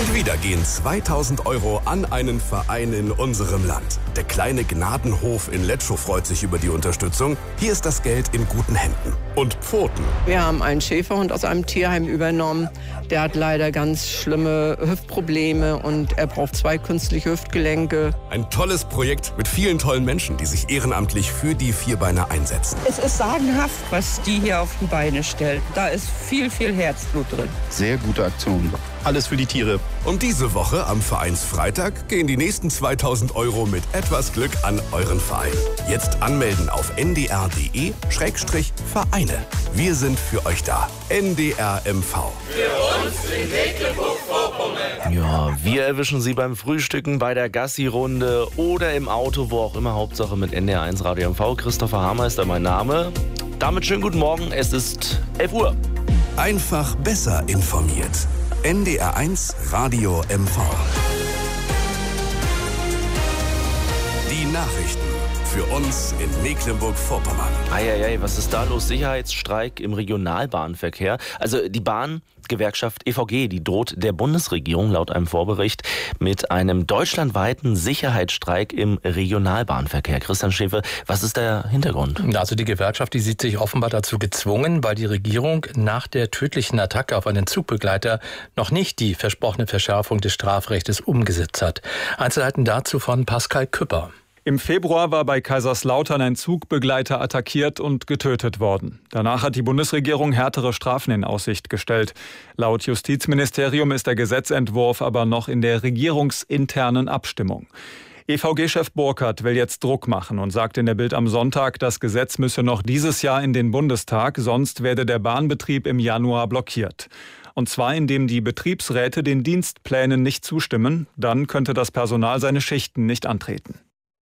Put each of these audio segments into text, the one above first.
Und wieder gehen 2000 Euro an einen Verein in unserem Land. Der kleine Gnadenhof in Letschow freut sich über die Unterstützung. Hier ist das Geld in guten Händen. Und Pfoten. Wir haben einen Schäferhund aus einem Tierheim übernommen. Der hat leider ganz schlimme Hüftprobleme und er braucht 2 künstliche Hüftgelenke. Ein tolles Projekt mit vielen tollen Menschen, die sich ehrenamtlich für die Vierbeiner einsetzen. Es ist sagenhaft, was die hier auf die Beine stellen. Da ist viel, viel Herzblut drin. Sehr gute Aktion. Alles für die Tiere. Und diese Woche am Vereinsfreitag gehen die nächsten 2000 Euro mit etwas Glück an euren Verein. Jetzt anmelden auf ndr.de/Vereine. Wir sind für euch da. NDR MV. Für uns in Mecklenburg-Vorpommern. Ja, wir erwischen Sie beim Frühstücken, bei der Gassi-Runde oder im Auto, wo auch immer. Hauptsache mit NDR1 Radio MV. Christopher Hammer ist da mein Name. Damit schönen guten Morgen. Es ist 11 Uhr. Einfach besser informiert. NDR1 Radio MV. Die Nachrichten für uns in Mecklenburg-Vorpommern. Eieiei, was ist da los? Sicherheitsstreik im Regionalbahnverkehr. Also die Bahngewerkschaft EVG, die droht der Bundesregierung laut einem Vorbericht mit einem deutschlandweiten Sicherheitsstreik im Regionalbahnverkehr. Christian Schäfer, was ist der Hintergrund? Also die Gewerkschaft, die sieht sich offenbar dazu gezwungen, weil die Regierung nach der tödlichen Attacke auf einen Zugbegleiter noch nicht die versprochene Verschärfung des Strafrechts umgesetzt hat. Einzelheiten dazu von Pascal Küpper. Im Februar war bei Kaiserslautern ein Zugbegleiter attackiert und getötet worden. Danach hat die Bundesregierung härtere Strafen in Aussicht gestellt. Laut Justizministerium ist der Gesetzentwurf aber noch in der regierungsinternen Abstimmung. EVG-Chef Burkhardt will jetzt Druck machen und sagt in der Bild am Sonntag, das Gesetz müsse noch dieses Jahr in den Bundestag, sonst werde der Bahnbetrieb im Januar blockiert. Und zwar indem die Betriebsräte den Dienstplänen nicht zustimmen, dann könnte das Personal seine Schichten nicht antreten.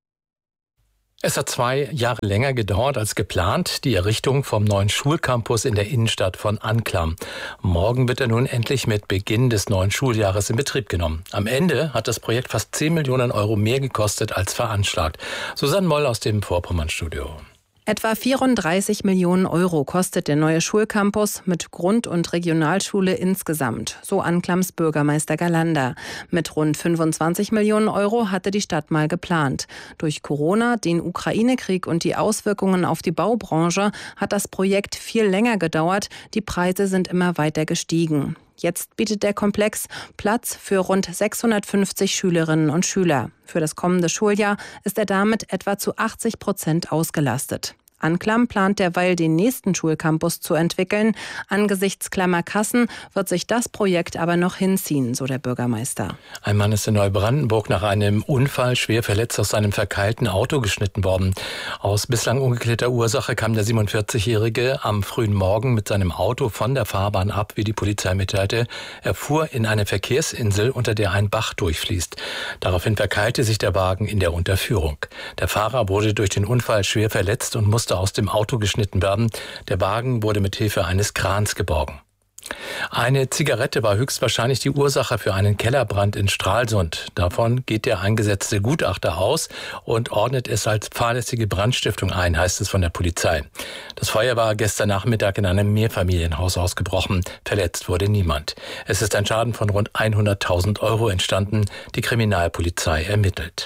Es hat 2 Jahre länger gedauert als geplant, die Errichtung vom neuen Schulcampus in der Innenstadt von Anklam. Morgen wird er nun endlich mit Beginn des neuen Schuljahres in Betrieb genommen. Am Ende hat das Projekt fast 10 Millionen Euro mehr gekostet als veranschlagt. Susanne Moll aus dem Vorpommern-Studio. Etwa 34 Millionen Euro kostet der neue Schulcampus mit Grund- und Regionalschule insgesamt, so Anklams Bürgermeister Galander. Mit rund 25 Millionen Euro hatte die Stadt mal geplant. Durch Corona, den Ukraine-Krieg und die Auswirkungen auf die Baubranche hat das Projekt viel länger gedauert. Die Preise sind immer weiter gestiegen. Jetzt bietet der Komplex Platz für rund 650 Schülerinnen und Schüler. Für das kommende Schuljahr ist er damit etwa zu 80% ausgelastet. Anklam plant derweil, den nächsten Schulcampus zu entwickeln. Angesichts klammer Kassen wird sich das Projekt aber noch hinziehen, so der Bürgermeister. Ein Mann ist in Neubrandenburg nach einem Unfall schwer verletzt aus seinem verkeilten Auto geschnitten worden. Aus bislang ungeklärter Ursache kam der 47-Jährige am frühen Morgen mit seinem Auto von der Fahrbahn ab, wie die Polizei mitteilte. Er fuhr in eine Verkehrsinsel, unter der ein Bach durchfließt. Daraufhin verkeilte sich der Wagen in der Unterführung. Der Fahrer wurde durch den Unfall schwer verletzt und musste aus dem Auto geschnitten werden. Der Wagen wurde mit Hilfe eines Krans geborgen. Eine Zigarette war höchstwahrscheinlich die Ursache für einen Kellerbrand in Stralsund. Davon geht der eingesetzte Gutachter aus und ordnet es als fahrlässige Brandstiftung ein, heißt es von der Polizei. Das Feuer war gestern Nachmittag in einem Mehrfamilienhaus ausgebrochen. Verletzt wurde niemand. Es ist ein Schaden von rund 100.000 Euro entstanden. Die Kriminalpolizei ermittelt.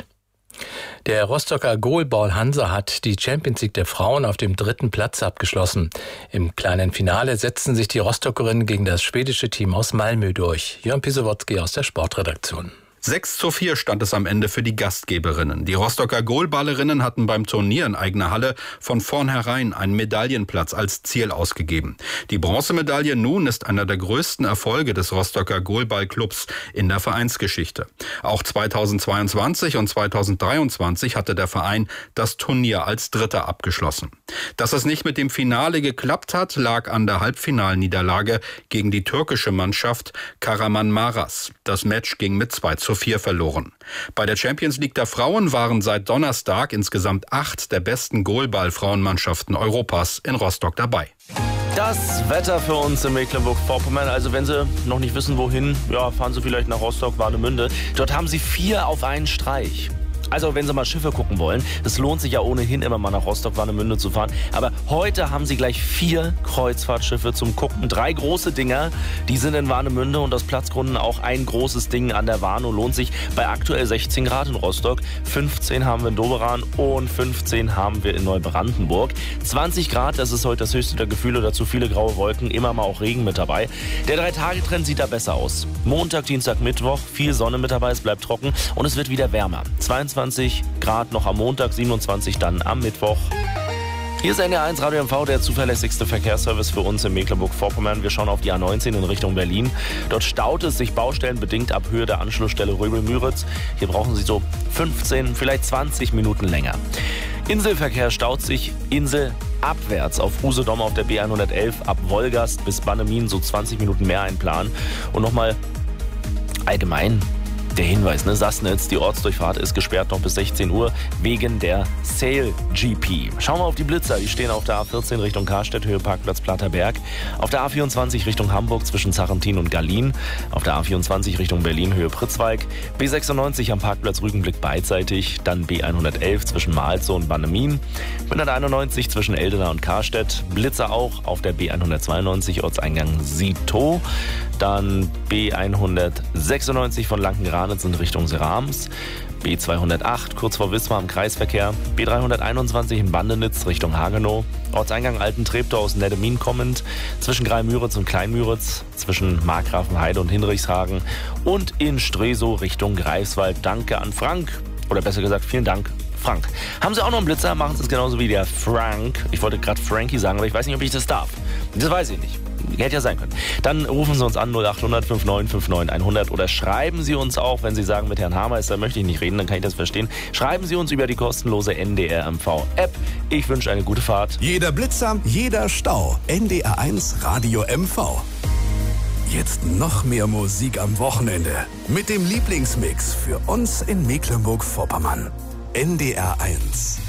Der Rostocker Goalball Hansa hat die Champions League der Frauen auf dem 3. Platz abgeschlossen. Im kleinen Finale setzten sich die Rostockerinnen gegen das schwedische Team aus Malmö durch. Jörn Pisowotzki aus der Sportredaktion. 6:4 stand es am Ende für die Gastgeberinnen. Die Rostocker Goalballerinnen hatten beim Turnier in eigener Halle von vornherein einen Medaillenplatz als Ziel ausgegeben. Die Bronzemedaille nun ist einer der größten Erfolge des Rostocker Goalballclubs in der Vereinsgeschichte. Auch 2022 und 2023 hatte der Verein das Turnier als Dritter abgeschlossen. Dass es nicht mit dem Finale geklappt hat, lag an der Halbfinalniederlage gegen die türkische Mannschaft Kahramanmaraş. Das Match ging mit 2:4 verloren. Bei der Champions League der Frauen waren seit Donnerstag insgesamt 8 der besten Goalball-Frauenmannschaften Europas in Rostock dabei. Das Wetter für uns in Mecklenburg-Vorpommern. Also wenn Sie noch nicht wissen, wohin, ja, fahren Sie vielleicht nach Rostock, Warnemünde. Dort haben Sie 4 auf einen Streich. Also wenn Sie mal Schiffe gucken wollen, es lohnt sich ja ohnehin immer mal nach Rostock-Warnemünde zu fahren. Aber heute haben Sie gleich 4 Kreuzfahrtschiffe zum Gucken. 3 große Dinger, die sind in Warnemünde und aus Platzgründen auch ein großes Ding an der Warnow. Lohnt sich bei aktuell 16 Grad in Rostock, 15 haben wir in Doberan und 15 haben wir in Neubrandenburg. 20 Grad, das ist heute das höchste der Gefühle, dazu viele graue Wolken, immer mal auch Regen mit dabei. Der 3-Tage-Trend sieht da besser aus. Montag, Dienstag, Mittwoch, viel Sonne mit dabei, es bleibt trocken und es wird wieder wärmer. 22 Grad noch am Montag, 27 dann am Mittwoch. Hier ist NDR1 Radio MV, der zuverlässigste Verkehrsservice für uns in Mecklenburg-Vorpommern. Wir schauen auf die A19 in Richtung Berlin. Dort staut es sich baustellenbedingt ab Höhe der Anschlussstelle Röbel-Müritz. Hier brauchen Sie so 15, vielleicht 20 Minuten länger. Inselverkehr staut sich inselabwärts auf Usedom auf der B111 ab Wolgast bis Bannemin so 20 Minuten mehr einplanen. Und nochmal allgemein der Hinweis, Sassnitz, die Ortsdurchfahrt ist gesperrt noch bis 16 Uhr wegen der Sail GP. Schauen wir auf die Blitzer, die stehen auf der A14 Richtung Karstedt, Höhe Parkplatz Platterberg. Auf der A24 Richtung Hamburg zwischen Sarrentin und Gallien. Auf der A24 Richtung Berlin, Höhe Pritzwalk. B96 am Parkplatz Rügenblick beidseitig. Dann B111 zwischen Mahlzow und Bannemin. 191 zwischen Eldena und Karstedt. Blitzer auch auf der B192 Ortseingang Sito. Dann B196 von Lankenranitz in Richtung Serams. B208 kurz vor Wismar im Kreisverkehr. B321 in Bandenitz Richtung Hagenow. Ortseingang Alten-Treptow aus Neddemin kommend. Zwischen Greimüritz und Kleinmüritz. Zwischen Markgrafenheide und Hinrichshagen. Und in Stresow Richtung Greifswald. Danke an Frank. Oder besser gesagt, vielen Dank, Frank. Haben Sie auch noch einen Blitzer? Machen Sie es genauso wie der Frank. Ich wollte gerade Frankie sagen, aber ich weiß nicht, ob ich das darf. Das weiß ich nicht. Hätte ja sein können. Dann rufen Sie uns an 0800 59 59 100 oder schreiben Sie uns auch, wenn Sie sagen, mit Herrn Haarmeister möchte ich nicht reden, dann kann ich das verstehen. Schreiben Sie uns über die kostenlose NDR MV-App. Ich wünsche eine gute Fahrt. Jeder Blitzer, jeder Stau. NDR1 Radio MV. Jetzt noch mehr Musik am Wochenende. Mit dem Lieblingsmix für uns in Mecklenburg-Vorpommern. NDR1.